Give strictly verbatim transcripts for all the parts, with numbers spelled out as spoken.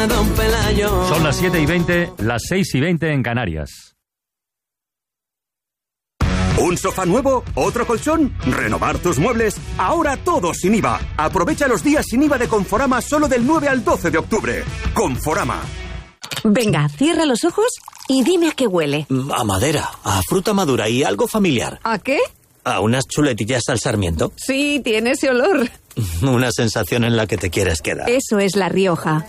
Son las siete y veinte, las seis y veinte en Canarias. ¿Un sofá nuevo? ¿Otro colchón? ¿Renovar tus muebles? Ahora todo sin I V A. Aprovecha los días sin I V A de Conforama solo del nueve al doce de octubre. Conforama. Venga, cierra los ojos y dime a qué huele. A madera, a fruta madura y algo familiar. ¿A qué? A unas chuletillas al sarmiento. Sí, tiene ese olor. Una sensación en la que te quieres quedar. Eso es La Rioja.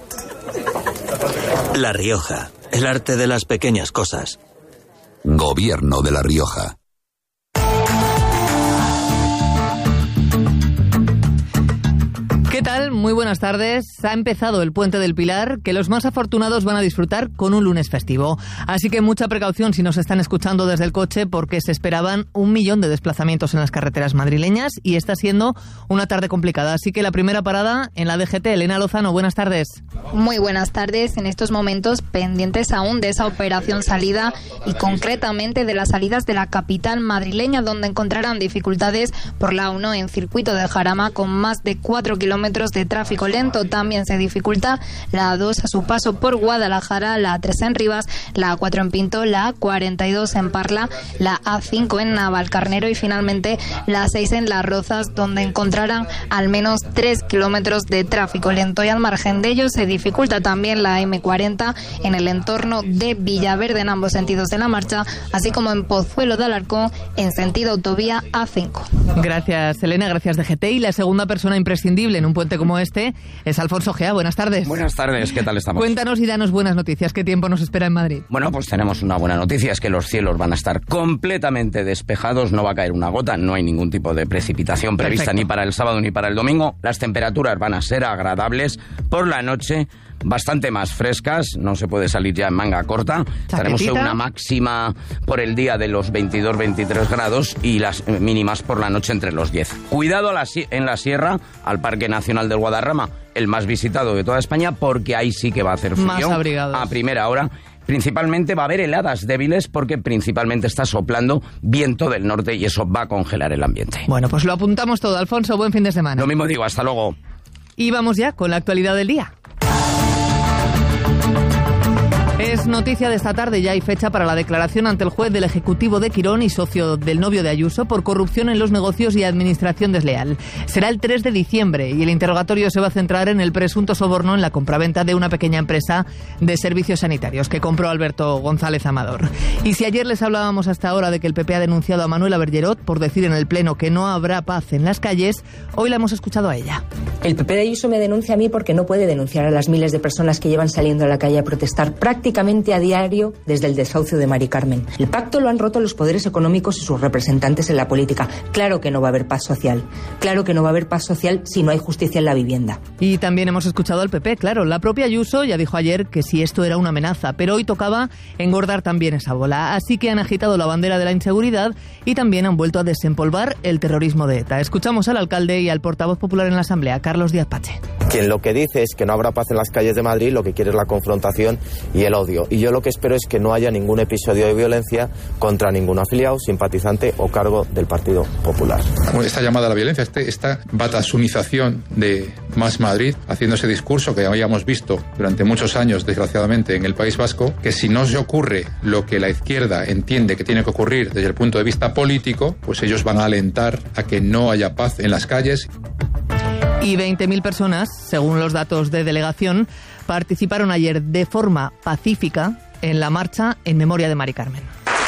La Rioja, el arte de las pequeñas cosas. Gobierno de La Rioja. ¿Qué tal? Muy buenas tardes. Ha empezado el Puente del Pilar, que los más afortunados van a disfrutar con un lunes festivo. Así que mucha precaución si nos están escuchando desde el coche, porque se esperaban un millón de desplazamientos en las carreteras madrileñas y está siendo una tarde complicada. Así que la primera parada en la D G T. Elena Lozano, buenas tardes. Muy buenas tardes. En estos momentos pendientes aún de esa operación salida y concretamente de las salidas de la capital madrileña, donde encontrarán dificultades por la uno en Circuito del Jarama con más de cuatro kilómetros de tráfico lento. También se dificulta la A dos a su paso por Guadalajara, la A tres en Rivas, la A cuatro en Pinto, la A cuarenta y dos en Parla, la A cinco en Navalcarnero y finalmente la A seis en Las Rozas, donde encontrarán al menos tres kilómetros de tráfico lento. Y al margen de ello se dificulta también la eme cuarenta en el entorno de Villaverde en ambos sentidos de la marcha, así como en Pozuelo de Alarcón en sentido autovía A cinco. Gracias, Elena, gracias D G T. Y la segunda persona imprescindible en un puente como este es Alfonso Gea. Buenas tardes. Buenas tardes, ¿qué tal estamos? Cuéntanos y danos buenas noticias. ¿Qué tiempo nos espera en Madrid? Bueno, pues tenemos una buena noticia, es que los cielos van a estar completamente despejados, no va a caer una gota, no hay ningún tipo de precipitación prevista. Perfecto. Ni para el sábado ni para el domingo. Las temperaturas van a ser agradables por la noche, bastante más frescas, no se puede salir ya en manga corta. Tenemos una máxima por el día de los veintidós veintitrés grados y las mínimas por la noche entre los diez. Cuidado a la, en la sierra, al Parque Nacional del Guadarrama, el más visitado de toda España, porque ahí sí que va a hacer frío. Más abrigados. A primera hora. Principalmente va a haber heladas débiles porque principalmente está soplando viento del norte y eso va a congelar el ambiente. Bueno, pues lo apuntamos todo. Alfonso, buen fin de semana. Lo mismo digo, hasta luego. Y vamos ya con la actualidad del día. Es noticia de esta tarde, ya hay fecha para la declaración ante el juez del Ejecutivo de Quirón y socio del novio de Ayuso por corrupción en los negocios y administración desleal. Será el tres de diciembre y el interrogatorio se va a centrar en el presunto soborno en la compraventa de una pequeña empresa de servicios sanitarios que compró Alberto González Amador. Y si ayer les hablábamos hasta ahora de que el P P ha denunciado a Manuela Bergerot por decir en el Pleno que no habrá paz en las calles, hoy la hemos escuchado a ella. El P P de Ayuso me denuncia a mí porque no puede denunciar a las miles de personas que llevan saliendo a la calle a protestar prácticamente a diario desde el desahucio de Mari Carmen. El pacto lo han roto los poderes económicos y sus representantes en la política. Claro que no va a haber paz social. Claro que no va a haber paz social si no hay justicia en la vivienda. Y también hemos escuchado al P P, claro. La propia Ayuso ya dijo ayer que si esto era una amenaza, pero hoy tocaba engordar también esa bola. Así que han agitado la bandera de la inseguridad y también han vuelto a desempolvar el terrorismo de ETA. Escuchamos al alcalde y al portavoz popular en la Asamblea, Carlos Díaz Pache. Quien lo que dice es que no habrá paz en las calles de Madrid, lo que quiere es la confrontación y el odio. Y yo lo que espero es que no haya ningún episodio de violencia contra ningún afiliado, simpatizante o cargo del Partido Popular. Esta llamada a la violencia, este, esta batasumización de Más Madrid, haciendo ese discurso que habíamos visto durante muchos años, desgraciadamente, en el País Vasco, que si no se ocurre lo que la izquierda entiende que tiene que ocurrir desde el punto de vista político, pues ellos van a alentar a que no haya paz en las calles. Y veinte mil personas, según los datos de delegación, participaron ayer de forma pacífica en la marcha en memoria de Mari Carmen.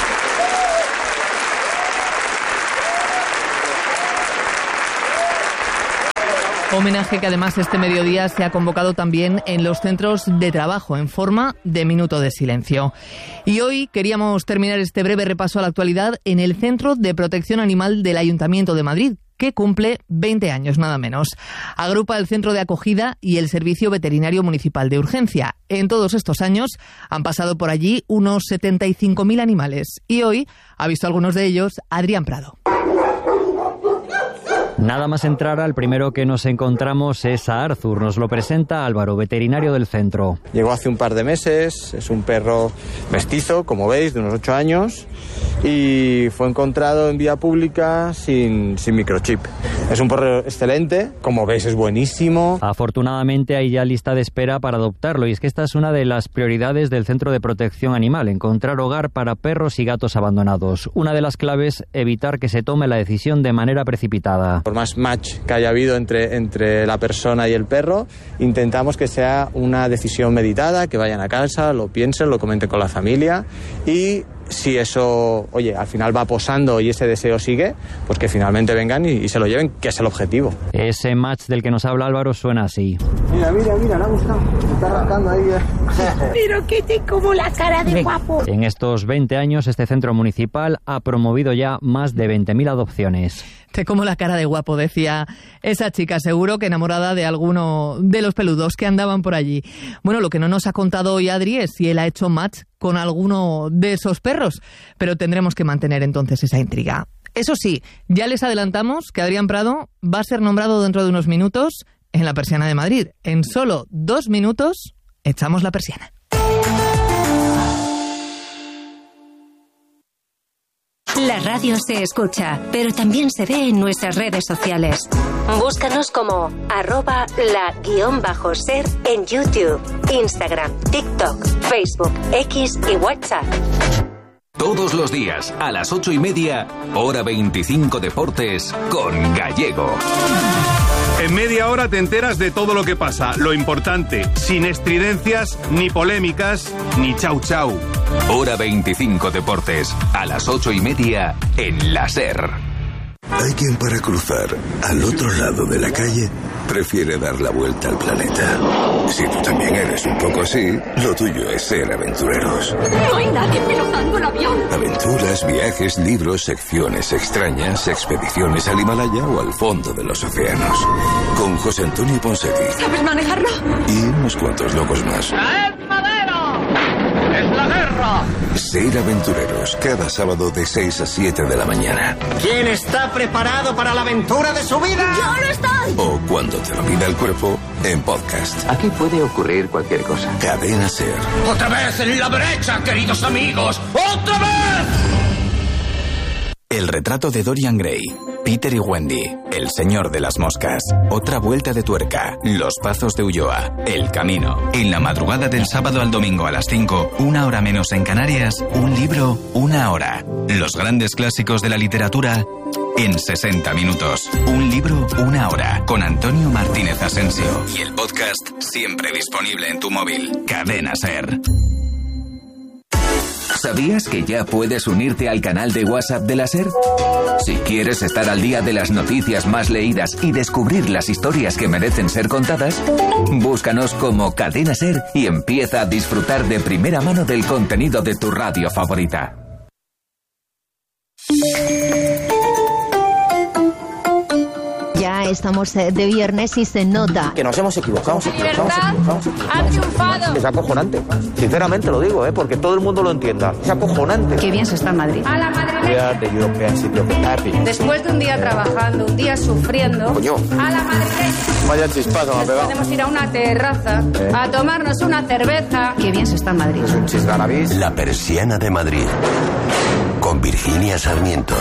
Homenaje que además este mediodía se ha convocado también en los centros de trabajo en forma de minuto de silencio. Y hoy queríamos terminar este breve repaso a la actualidad en el Centro de Protección Animal del Ayuntamiento de Madrid, que cumple veinte años, nada menos. Agrupa el centro de acogida y el Servicio Veterinario Municipal de Urgencia. En todos estos años han pasado por allí unos setenta y cinco mil animales. Y hoy ha visto algunos de ellos Adrián Prado. Nada más entrar, al primero que nos encontramos es a Arthur. Nos lo presenta Álvaro, veterinario del centro. Llegó hace un par de meses, es un perro mestizo, como veis, de unos ocho años, y fue encontrado en vía pública sin, sin microchip. Es un perro excelente, como veis es buenísimo. Afortunadamente hay ya lista de espera para adoptarlo, y es que esta es una de las prioridades del Centro de Protección Animal, encontrar hogar para perros y gatos abandonados. Una de las claves, evitar que se tome la decisión de manera precipitada. Por más match que haya habido entre, entre la persona y el perro, intentamos que sea una decisión meditada, que vayan a casa, lo piensen, lo comenten con la familia, y si eso, oye, al final va posando y ese deseo sigue, pues que finalmente vengan y, y se lo lleven, que es el objetivo. Ese match del que nos habla Álvaro suena así. Mira, mira, mira, le ha gustado. Se está rascando ahí. Eh. Pero que te como la cara de guapo. En estos veinte años, este centro municipal ha promovido ya más de veinte mil adopciones. Te como la cara de guapo, decía esa chica, seguro que enamorada de alguno de los peludos que andaban por allí. Bueno, lo que no nos ha contado hoy Adri es si él ha hecho match con alguno de esos perros, pero tendremos que mantener entonces esa intriga. Eso sí, ya les adelantamos que Adrián Prado va a ser nombrado dentro de unos minutos en la Persiana de Madrid. En solo dos minutos echamos la persiana. La radio se escucha, pero también se ve en nuestras redes sociales. Búscanos como arroba la guión bajo ser en YouTube, Instagram, TikTok, Facebook, X y WhatsApp. Todos los días, a las ocho y media, hora veinticinco Deportes, con Gallego. En media hora te enteras de todo lo que pasa, lo importante, sin estridencias, ni polémicas, ni chau chau. Hora veinticinco Deportes, a las ocho y media, en la SER. Hay quien para cruzar al otro lado de la calle prefiere dar la vuelta al planeta. Si tú también eres un poco así, lo tuyo es ser aventureros. No hay nadie pilotando el avión. Aventuras, viajes, libros, secciones extrañas, expediciones al Himalaya o al fondo de los océanos. Con José Antonio Ponseti. ¿Sabes manejarlo? Y unos cuantos locos más. ¡Es madero! ¡Es la guerra! Ser aventureros, cada sábado de seis a siete de la mañana. ¿Quién está preparado para la aventura de su vida? ¡Yo no estoy! O cuando te lo pida el cuerpo, en podcast. Aquí puede ocurrir cualquier cosa. Cadena SER. ¡Otra vez en la derecha, queridos amigos! ¡Otra vez! El retrato de Dorian Gray, Peter y Wendy, El señor de las moscas, Otra vuelta de tuerca, Los pazos de Ulloa, El camino. En la madrugada del sábado al domingo a las cinco, una hora menos en Canarias, un libro, una hora. Los grandes clásicos de la literatura en sesenta minutos. Un libro, una hora. Con Antonio Martínez Asensio. Y el podcast siempre disponible en tu móvil. Cadena SER. ¿Sabías que ya puedes unirte al canal de WhatsApp de la SER? Si quieres estar al día de las noticias más leídas y descubrir las historias que merecen ser contadas, búscanos como Cadena SER y empieza a disfrutar de primera mano del contenido de tu radio favorita. Ya estamos de viernes y se nota que nos hemos equivocado. La libertad ha triunfado. Es acojonante. Sinceramente lo digo, ¿eh? Porque todo el mundo lo entienda. Es acojonante. Qué bien se está en Madrid. A la madrileña. Después de un día trabajando, un día sufriendo. Coño. A la madrileña. Vaya chispazo me ha pegado. Podemos ir a una terraza ¿Eh? a tomarnos una cerveza. Qué bien se está en Madrid. Es un chisgarabís. La Persiana de Madrid. Con Virginia Sarmiento.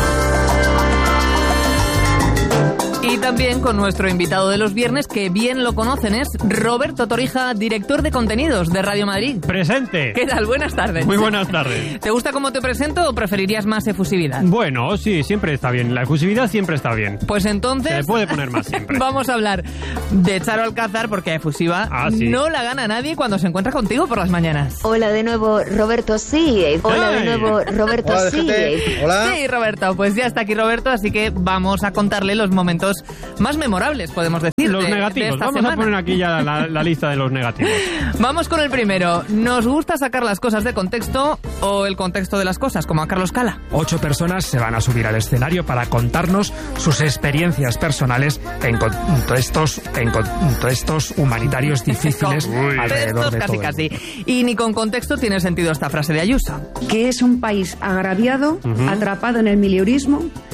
Y también con nuestro invitado de los viernes, que bien lo conocen, es Roberto Torija, director de contenidos de Radio Madrid. Presente. ¿Qué tal? Buenas tardes. Muy buenas tardes. ¿Te gusta cómo te presento o preferirías más efusividad? Bueno, sí, siempre está bien. La efusividad siempre está bien. Pues entonces... Se le puede poner más siempre. Vamos a hablar de Charo Alcázar, porque efusiva ah, sí. no la gana nadie cuando se encuentra contigo por las mañanas. Hola de nuevo, Roberto, sí. Hola Ay. de nuevo, Roberto, Hola, sí. Hola. Sí, Roberto, pues ya está aquí Roberto, así que vamos a contarle los momentos más memorables, podemos decir. Los de, negativos. de esta Vamos semana. a poner aquí ya la, la lista de los negativos. Vamos con el primero. ¿Nos gusta sacar las cosas de contexto o el contexto de las cosas, como a Carlos Cala? Ocho personas se van a subir al escenario para contarnos sus experiencias personales en contextos, en contextos humanitarios difíciles Uy. alrededor de casi, todo casi. Y ni con contexto tiene sentido esta frase de Ayuso. Que es un país agraviado, uh-huh. atrapado en el mileurismo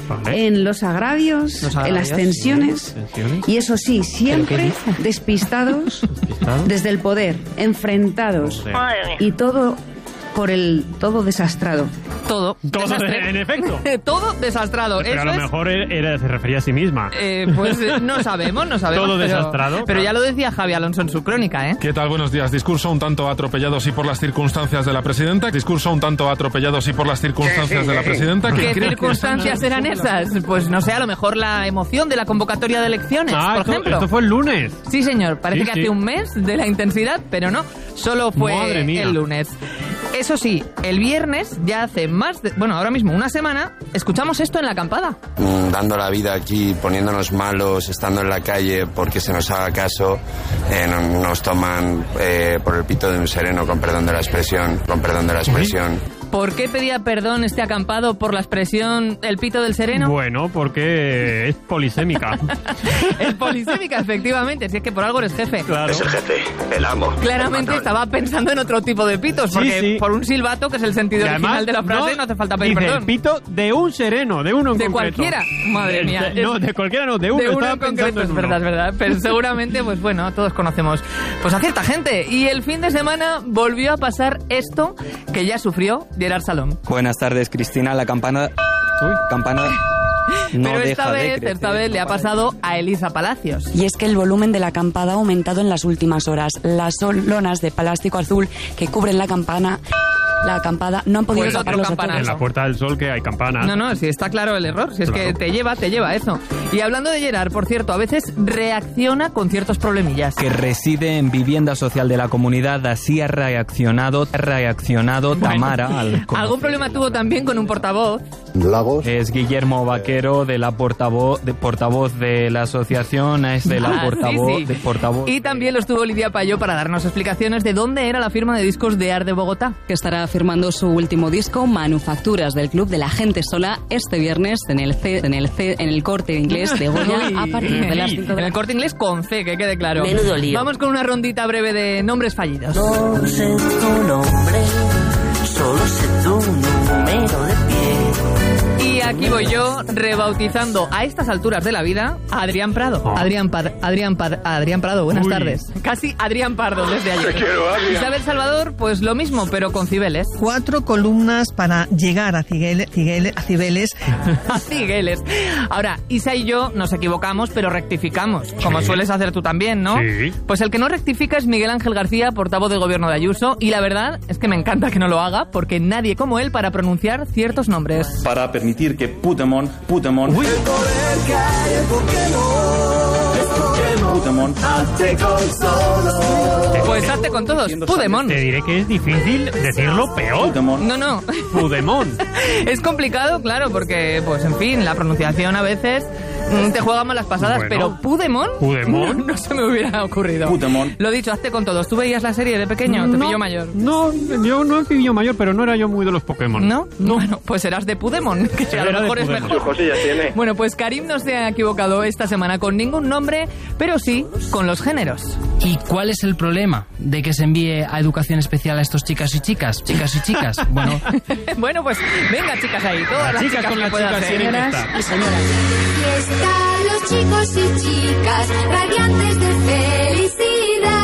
¿Dónde? En los agravios, Los en agravios, las tensiones, tensiones. y eso sí, siempre dice? despistados, ¿Despistados? desde el poder, enfrentados, Joder. y todo por el todo desastrado. Todo. Todo, desastre. en efecto. Todo desastrado. Pero Eso a lo es- mejor era, se refería a sí misma. Eh, pues eh, no sabemos, no sabemos. Todo pero, desastrado, Pero claro. ya lo decía Javi Alonso en su crónica, ¿eh? ¿Qué tal? Buenos días. Discurso un tanto atropellado sí por las circunstancias de la presidenta. Discurso un tanto atropellado sí por las circunstancias de la presidenta. ¿Qué creo que circunstancias eran esas? Pues no sé, a lo mejor la emoción de la convocatoria de elecciones, Ah, por esto, ejemplo. esto fue el lunes. Sí, señor. Parece Sí, que sí. hace un mes de la intensidad, pero no. Solo fue Madre mía. el lunes. Eso sí, el viernes, ya hace más de... Bueno, ahora mismo una semana, escuchamos esto en la acampada. Mm, dando la vida aquí, poniéndonos malos, estando en la calle porque se nos haga caso, eh, no- nos toman eh, por el pito de un sereno, con perdón de la expresión, con perdón de la expresión. ¿Por qué pedía perdón este acampado por la expresión el pito del sereno? Bueno, porque es polisémica. Es polisémica, efectivamente. Si es que por algo eres jefe. Claro. Es el jefe, el amo. Claramente estaba pensando en otro tipo de pitos, porque Sí, sí. por un silbato, que es el sentido Y original además, de la frase, no, hace falta pedir dice perdón. el pito de un sereno, de uno en De concreto. cualquiera. Madre De- mía. de- no, Es- de cualquiera no, de uno. De uno Estaba en concreto, pensando es en verdad, es uno. verdad. Pero seguramente, pues bueno, todos conocemos pues a cierta gente. Y el fin de semana volvió a pasar esto que ya sufrió Gerard Salom. Buenas tardes, Cristina. La campana... Uy, campana... No Pero esta deja de vez, crecer. esta vez le ha pasado a Elisa Palacios. Y es que el volumen de la acampada ha aumentado en las últimas horas. Las lonas de plástico azul que cubren la campana, la acampada, no han podido Pues otro taparlos a campanazo. En la Puerta del Sol que hay campanas. No, no, si está claro el error, si es Claro. que te lleva, te lleva eso. Y hablando de Gerard, por cierto, a veces reacciona con ciertos problemillas. Que reside en vivienda social de la comunidad, así ha reaccionado, ha reaccionado Tamara al... Algún problema tuvo también con un portavoz. Lagos. Es Guillermo Vaquero, de la portavoz de, portavoz de la asociación, es de la Ah, sí, portavoz... sí. De portavoz Y también los tuvo Lidia Payó para darnos explicaciones de dónde era la firma de discos de Ar de Bogotá. Que estará firmando su último disco, Manufacturas, del Club de la Gente Sola, este viernes en el C, en el C, en el Corte Inglés de Goya, a partir de las cinco de En la el Corte Inglés con C, que quede claro. Menudo lío. Vamos con una rondita breve de nombres fallidos. No sé tu nombre, solo sé tu número de pie. Y aquí voy yo rebautizando a estas alturas de la vida a Adrián Prado. Oh. Adrián, Pad- Adrián, Pad- Adrián Prado, buenas Uy. tardes. Casi Adrián Pardo desde ayer. Te quiero, Adrián. Isabel Salvador, pues lo mismo, pero con Cibeles. Cuatro columnas para llegar a, Ciguele- Ciguele- a Cibeles. A Cibeles. Ahora, Isa y yo nos equivocamos, pero rectificamos, como Sí. sueles hacer tú también, ¿no? Sí. Pues el que no rectifica es Miguel Ángel García, portavoz del gobierno de Ayuso, y la verdad es que me encanta que no lo haga, porque nadie como él para pronunciar ciertos nombres. Para permitir que Putemon, Putemon, Putemon, Pues hazte con todos, Pudemon. Te diré que es difícil decirlo peor. No, no. Pudemon. Es complicado, claro, porque, pues en fin, la pronunciación a veces mm, te juega malas pasadas, Bueno. pero Pudemon, Pudemon. No, no se me hubiera ocurrido. Pudemon. Lo dicho, hazte con todos. ¿Tú veías la serie de pequeño? ¿Te No, pilló mayor? No, yo no he pillado mayor, pero no era yo muy de los Pokémon. ¿No? Bueno, pues serás de Pudemon, que a lo Era de mejor es Pudemon. mejor. Su José ya tiene. Bueno, pues Karim no se ha equivocado esta semana con ningún nombre, pero sí con los géneros. ¿Y cuál es el problema de que se envíe a educación especial a estos chicas y chicas? Chicas y chicas. Bueno, Bueno, pues venga, chicas ahí, todas las, Las chicas chicas con que las puedan chicas ser. tienen que estar. Y señoras. Y están los chicos y chicas radiantes de felicidad.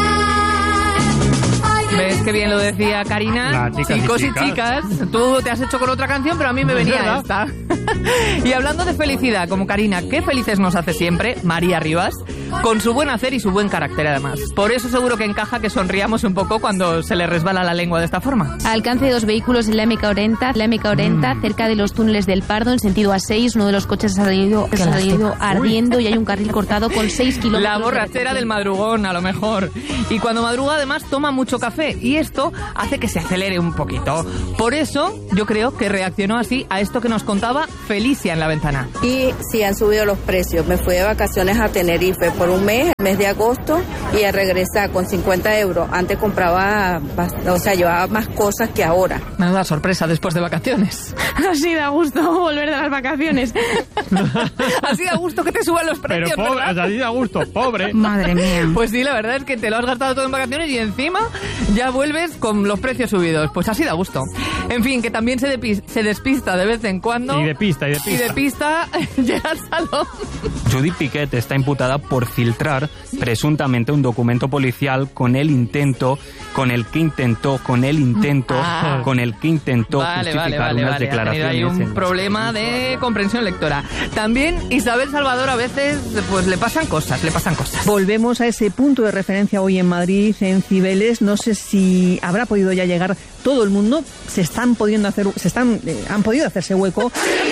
¿Ves qué bien lo decía Karina? Las chicas y Chicos y chicas. chicas. Tú te has hecho con otra canción, pero a mí me Es venía verdad. esta. Y hablando de felicidad, como Karina, qué felices nos hace siempre, María Rivas, con su buen hacer y su buen carácter además. Por eso seguro que encaja que sonriamos un poco cuando se le resbala la lengua de esta forma. A alcance de dos vehículos en la M K Orenta, la M K Orenta, cerca de los túneles del Pardo, en sentido A seis, uno de los coches ha salido, ha salido ardiendo y hay un carril cortado con seis kilómetros. La de borrachera del madrugón, a lo mejor. Y cuando madruga, además, toma mucho café. Y esto hace que se acelere un poquito. Por eso, yo creo que reaccionó así a esto que nos contaba Felicia en la ventana. Y sí han subido los precios. Me fui de vacaciones a Tenerife por un mes. mes de agosto y a regresar con cincuenta euros. Antes compraba, o sea, llevaba más cosas que ahora. Menuda sorpresa después de vacaciones. Así da gusto volver de las vacaciones. Así da gusto que te suban los precios, Pero pobre, ¿verdad? así da gusto, pobre. Madre mía. Pues sí, la verdad es que te lo has gastado todo en vacaciones y encima ya vuelves con los precios subidos. Pues así da gusto. En fin, que también se, depi- se despista de vez en cuando. Y de pista, y de pista. Y de pista, Gerard Salom. Judith Piquet está imputada por filtrar presuntamente un documento policial con el intento, con el que intentó, con el intento, Ah. con el que intentó Vale, justificar vale, vale, unas vale. Ha tenido declaraciones. ahí un en las problema de comprensión lectora. También Isabel Salvador a veces pues le pasan cosas, le pasan cosas. Volvemos a ese punto de referencia hoy en Madrid, en Cibeles. No sé si habrá podido ya llegar todo el mundo. Se están pudiendo hacer, se están, eh, han podido hacerse hueco.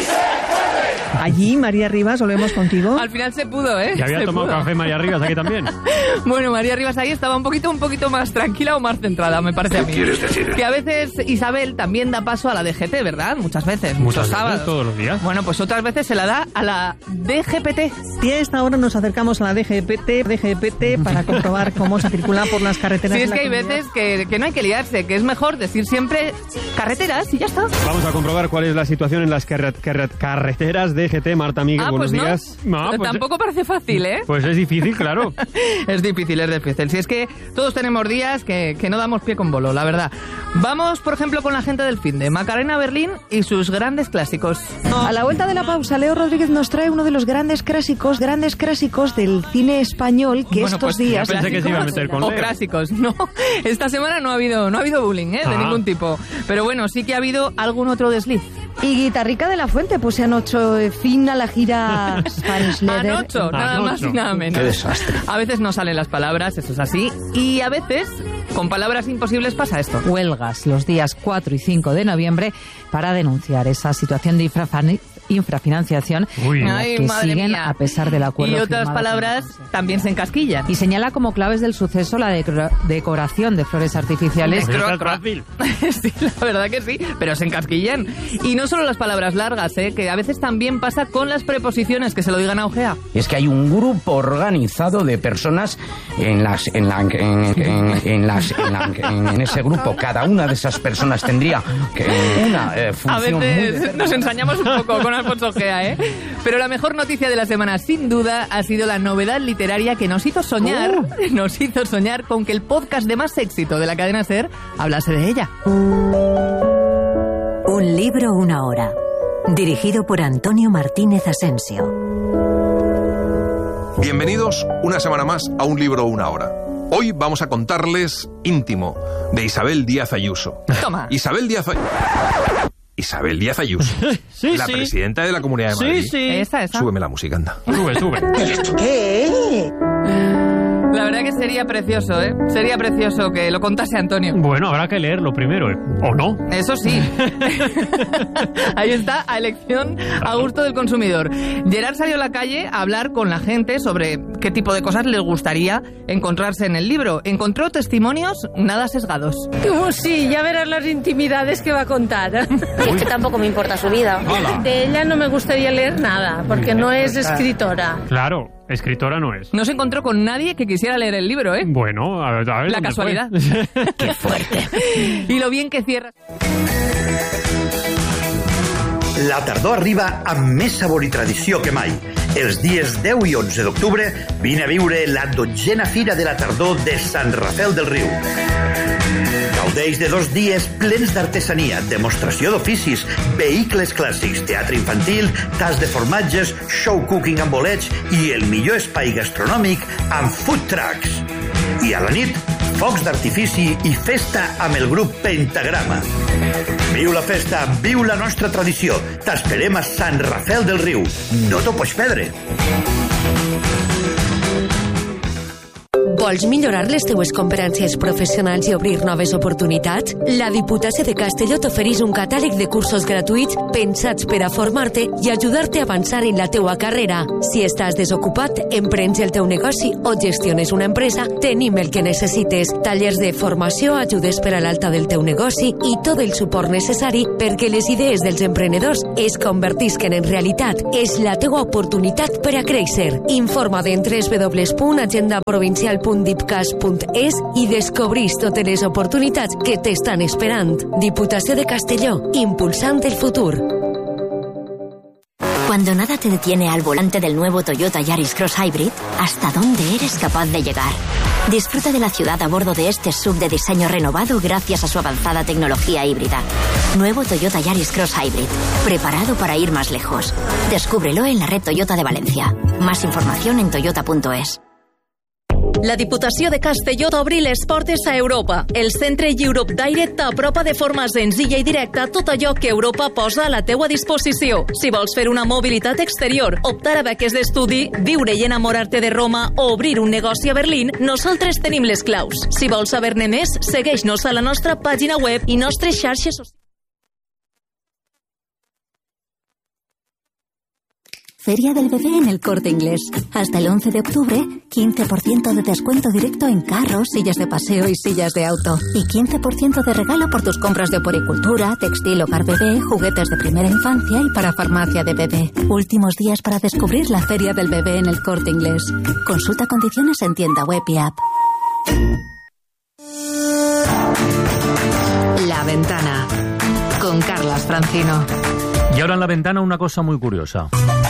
Allí, María Rivas, volvemos contigo. Al final se pudo, ¿eh? Ya había Se tomado pudo. café María Rivas aquí también. Bueno, María Rivas ahí estaba un poquito, un poquito más tranquila o más centrada, me parece a mí. ¿Qué quieres decir? Que a veces Isabel también da paso a la D G T, ¿verdad? Muchas veces, muchos Muchas veces, sábados. todos los días. Bueno, pues otras veces se la da a la D G P T. Y a esta hora nos acercamos a la D G P T, D G P T para comprobar cómo se circula por las carreteras. Sí, de es la que hay comunidad. veces que, que no hay que liarse, que es mejor decir siempre carreteras y ya está. Vamos a comprobar cuál es la situación en las carre- carre- carreteras D G T. Marta Miguel, Ah, buenos pues no. días. No, pues, Tampoco parece fácil, ¿eh? Pues es difícil, claro. Es difícil, es difícil. Si es que todos tenemos días que, que no damos pie con bolo, la verdad. Vamos, por ejemplo, con la gente del finde. Macarena Berlín y sus grandes clásicos. A la vuelta de la pausa, Leo Rodríguez nos trae uno de los grandes clásicos, grandes clásicos del cine español que Bueno, estos pues, días... Pensé que se iba a meter con O Leo. clásicos, no. Esta semana no ha habido, no ha habido bullying, ¿eh? De Ah. ningún tipo. Pero bueno, sí que ha habido algún otro desliz. Y Guitarrica de la Fuente, pues se han hecho eh, fin a la gira Spanish Leather. Anocho, nada Anocho. más y nada menos. Qué desastre. A veces no salen las palabras, eso es así. Y a veces, con palabras imposibles pasa esto. Huelgas los días cuatro y cinco de noviembre para denunciar esa situación de infrafani- infrafinanciación Uy. en la Ay, que madre siguen mía. a pesar del acuerdo Y otras firmado palabras con el también se encasquillan. Y señala como claves del suceso la decora- decoración de flores artificiales. Pues Cro- está fácil. Sí, la verdad que sí, pero se encasquillan. Y no solo las palabras largas, ¿eh? Que a veces también pasa con las preposiciones, que se lo digan a Ojea. Y es que hay un grupo organizado de personas en las en la en, en- en las en, la- en- en ese grupo. Cada una de esas personas tendría que una eh, A función muy veces determinada. nos ensañamos un poco con Alfonso Ojea, ¿eh? Pero la mejor noticia de la semana, sin duda, ha sido la novedad literaria que nos hizo soñar, nos hizo soñar con que el podcast de más éxito de la cadena SER hablase de ella. Un libro, una hora. Dirigido por Antonio Martínez Asensio. Bienvenidos una semana más a Un libro, una hora. Hoy vamos a contarles Íntimo, de Isabel Díaz Ayuso. Toma. Isabel Díaz Ayuso. Isabel Díaz Ayuso, Sí, la sí. presidenta de la Comunidad de Sí, Madrid. sí. Esa, esa. Súbeme la música, anda. Sube, sube. ¿Qué? La verdad que sería precioso, ¿eh? Sería precioso que lo contase Antonio. Bueno, habrá que leerlo primero, ¿eh? ¿O no? Eso sí. Ahí está, a elección, a gusto del consumidor. Gerard salió a la calle a hablar con la gente sobre qué tipo de cosas les gustaría encontrarse en el libro. Encontró testimonios nada sesgados. Uh, sí, ya verás las intimidades que va a contar. Es que tampoco me importa su vida. Hola. De ella no me gustaría leer nada, porque no es escritora. Claro, escritora no es. No se encontró con nadie que quisiera leer el libro, ¿eh? Bueno, a ver, a ver La dónde fue. casualidad. Qué fuerte. Y lo bien que cierra. La tardor arriba amb més sabor i tradició que mai. Els dies deu i onze d'octubre vine a viure la dotzena Fira de la Tardor de Sant Rafel del Riu. Gaudeix de dos dies plens d'artesania, demostració d'oficis, vehicles clàssics, teatre infantil, tas de formatges, show cooking amb bolets i el millor espai gastronòmic amb food trucks. I a la nit, focs d'artifici i festa amb el grup Pentagrama. Viu la festa, viu la nostra tradició. T'esperem a Sant Rafel del Riu. No t'ho pots perdre. Vols millorar les teues competències professionals i obrir noves oportunitats? La Diputació de Castelló t'ofereix un catàleg de cursos gratuïts pensats per a formar-te i ajudar-te a avançar en la teua carrera. Si estàs desocupat, emprens el teu negoci o gestiones una empresa, tenim el que necessites. Tallers de formació, ajudes per a l'alta del teu negoci i tot el suport necessari perquè les idees dels emprenedors es convertisquen en realitat. És la teua oportunitat per a créixer. Informa't en w w w punt agenda provincial punt dipcas punt es i descobrís totes les oportunitats que t'estan esperant. Diputació de Castelló, impulsant el futur. Cuando nada te detiene al volante del nuevo Toyota Yaris Cross Hybrid, ¿hasta dónde eres capaz de llegar? Disfruta de la ciudad a bordo de este S U V de diseño renovado gracias a su avanzada tecnología híbrida. Nuevo Toyota Yaris Cross Hybrid, preparado para ir más lejos. Descúbrelo en la red Toyota de Valencia. Más información en toyota punto es. La Diputació de Castelló t'obri les portes a Europa. El Centre Europe Direct t'apropa de forma senzilla i directa tot allò que Europa posa a la teua disposició. Si vols fer una mobilitat exterior, optar a beques d'estudi, viure i enamorar-te de Roma o obrir un negoci a Berlín, nosaltres tenim les claus. Si vols saber-ne més, segueix-nos a la nostra pàgina web i nostres xarxes socials. Feria del Bebé en el Corte Inglés. Hasta el once de octubre, quince por ciento de descuento directo en carros, sillas de paseo y sillas de auto. Y quince por ciento de regalo por tus compras de oporicultura, textil, hogar bebé, juguetes de primera infancia y para farmacia de bebé. Últimos días para descubrir la Feria del Bebé en el Corte Inglés. Consulta condiciones en tienda web y app. La Ventana, con Carlas Francino. Y ahora en La Ventana una cosa muy curiosa.